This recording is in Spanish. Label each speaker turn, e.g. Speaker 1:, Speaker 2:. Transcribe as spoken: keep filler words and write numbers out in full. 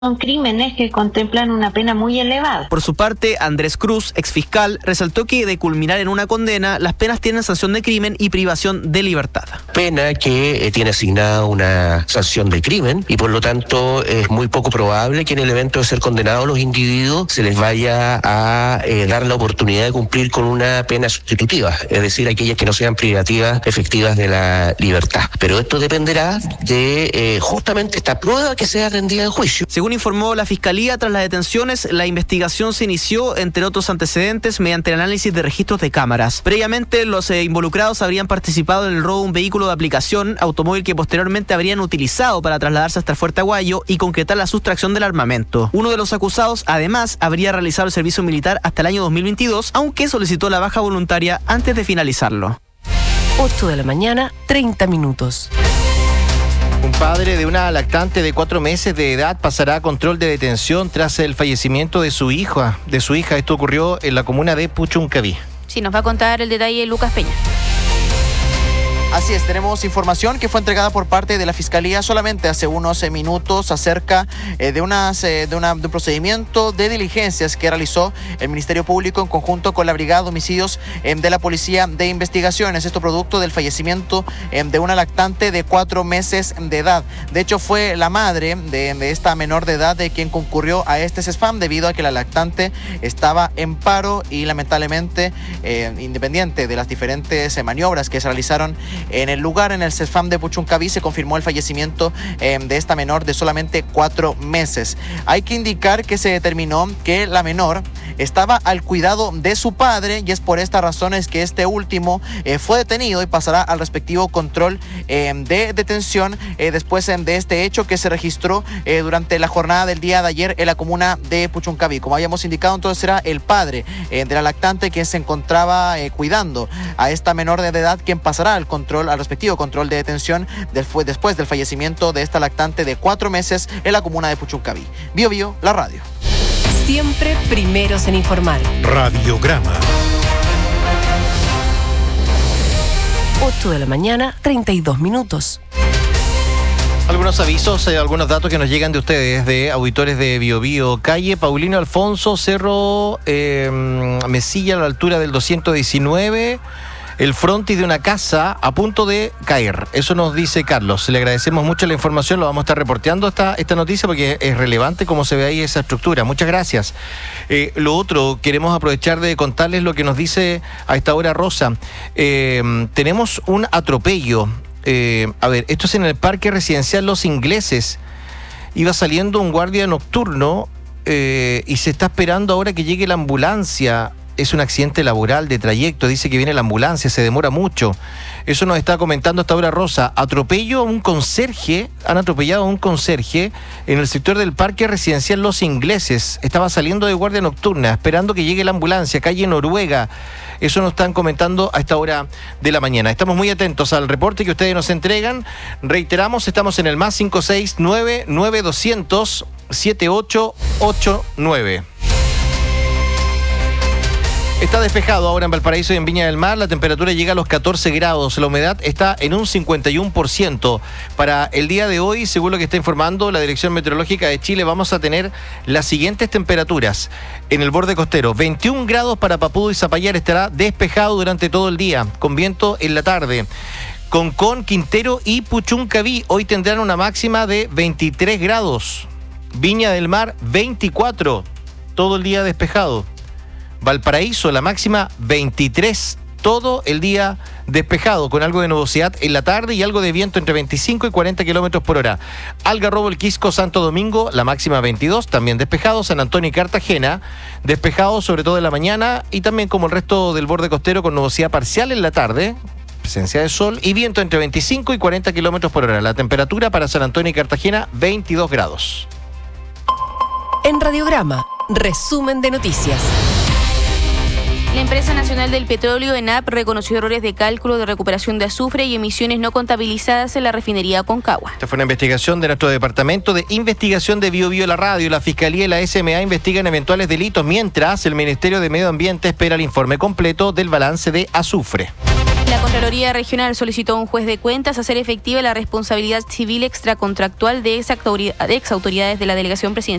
Speaker 1: Son crímenes que contemplan una pena muy elevada.
Speaker 2: Por su parte, Andrés Cruz, exfiscal, resaltó que de culminar en una condena, las penas tienen sanción de crimen y privación de libertad.
Speaker 3: Pena que eh, tiene asignada una sanción de crimen y por lo tanto es muy poco probable que en el evento de ser condenados los individuos se les vaya a eh, dar la oportunidad de cumplir con una pena sustitutiva, es decir, aquellas que no sean privativas efectivas de la libertad. Pero esto dependerá de eh, justamente esta prueba que sea rendida en juicio.
Speaker 2: Según informó la Fiscalía, tras las detenciones, la investigación se inició, entre otros antecedentes, mediante el análisis de registros de cámaras. Previamente, los eh, involucrados habrían participado en el robo de un vehículo de aplicación, automóvil que posteriormente habrían utilizado para trasladarse hasta el Fuerte Aguayo y concretar la sustracción del armamento. Uno de los acusados, además, habría realizado el servicio militar hasta el año dos mil veintidós, aunque solicitó la baja voluntaria antes de finalizarlo.
Speaker 4: ocho de la mañana, treinta minutos.
Speaker 5: Un padre de una lactante de cuatro meses de edad pasará a control de detención tras el fallecimiento de su hija. De su hija. Esto ocurrió en la comuna de Puchuncaví.
Speaker 6: Sí, nos va a contar el detalle Lucas Peña.
Speaker 7: Así es, tenemos información que fue entregada por parte de la Fiscalía solamente hace unos eh, minutos acerca eh, de, unas, eh, de, una, de un procedimiento de diligencias que realizó el Ministerio Público en conjunto con la Brigada de Homicidios eh, de la Policía de Investigaciones. Esto producto del fallecimiento eh, de una lactante de cuatro meses de edad. De hecho, fue la madre de, de esta menor de edad de quien concurrió a este CESFAM debido a que la lactante estaba en paro y lamentablemente, eh, independiente de las diferentes eh, maniobras que se realizaron en el lugar, en el CESFAM de Puchuncaví, se confirmó el fallecimiento eh, de esta menor de solamente cuatro meses. Hay que indicar que se determinó que la menor estaba al cuidado de su padre y es por estas razones que este último eh, fue detenido y pasará al respectivo control eh, de detención eh, después eh, de este hecho que se registró eh, durante la jornada del día de ayer en la comuna de Puchuncaví. Como habíamos indicado, entonces será el padre eh, de la lactante quien se encontraba eh, cuidando a esta menor de edad quien pasará al control al respectivo control de detención del, fue, después del fallecimiento de esta lactante de cuatro meses en la comuna de Puchuncaví. Bio Bio, la radio.
Speaker 4: Siempre primeros en informar.
Speaker 8: Radiograma.
Speaker 4: ocho de la mañana, treinta y dos minutos.
Speaker 5: Algunos avisos, eh, algunos datos que nos llegan de ustedes, de auditores de Bio Bio. Calle Paulino Alfonso, Cerro eh, Mesilla, a la altura del doscientos diecinueve. El frontis de una casa a punto de caer. Eso nos dice Carlos. Le agradecemos mucho la información. Lo vamos a estar reporteando esta, esta noticia porque es relevante cómo se ve ahí esa estructura. Muchas gracias. Eh, lo otro, queremos aprovechar de contarles lo que nos dice a esta hora Rosa. Eh, tenemos un atropello. Eh, a ver, esto es en el Parque Residencial Los Ingleses. Iba saliendo un guardia nocturno eh, y se está esperando ahora que llegue la ambulancia. Es un accidente laboral de trayecto, dice que viene la ambulancia, se demora mucho. Eso nos está comentando hasta ahora Rosa. Atropello a un conserje, han atropellado a un conserje en el sector del Parque Residencial Los Ingleses. Estaba saliendo de guardia nocturna, esperando que llegue la ambulancia, calle Noruega. Eso nos están comentando a esta hora de la mañana. Estamos muy atentos al reporte que ustedes nos entregan. Reiteramos, estamos en el más cinco seis nueve nueve dos cero cero siete ocho ocho nueve. Está despejado ahora en Valparaíso y en Viña del Mar. La temperatura llega a los catorce grados. La humedad está en un cincuenta y uno por ciento. Para el día de hoy, según lo que está informando la Dirección Meteorológica de Chile, vamos a tener las siguientes temperaturas. En el borde costero, veintiún grados para Papudo y Zapallar. Estará despejado durante todo el día, con viento en la tarde. Concón, Quintero y Puchuncaví hoy tendrán una máxima de veintitrés grados. Viña del Mar, veinticuatro. Todo el día despejado. Valparaíso, la máxima veintitrés, todo el día despejado, con algo de nubosidad en la tarde y algo de viento entre veinticinco y cuarenta kilómetros por hora. Algarrobo, El Quisco, Santo Domingo, la máxima veintidós, también despejado. San Antonio y Cartagena, despejado sobre todo en la mañana y también como el resto del borde costero con nubosidad parcial en la tarde, presencia de sol y viento entre veinticinco y cuarenta kilómetros por hora. La temperatura para San Antonio y Cartagena, veintidós grados.
Speaker 4: En Radiograma, resumen de noticias.
Speaker 6: La Empresa Nacional del Petróleo, ENAP, reconoció errores de cálculo de recuperación de azufre y emisiones no contabilizadas en la refinería Aconcagua.
Speaker 5: Esta fue una investigación de nuestro Departamento de Investigación de Bio Bio La Radio. La Fiscalía y la S M A investigan eventuales delitos, mientras el Ministerio de Medio Ambiente espera el informe completo del balance de azufre.
Speaker 6: La Contraloría Regional solicitó a un juez de cuentas hacer efectiva la responsabilidad civil extracontractual de ex autoridades de la delegación presidencial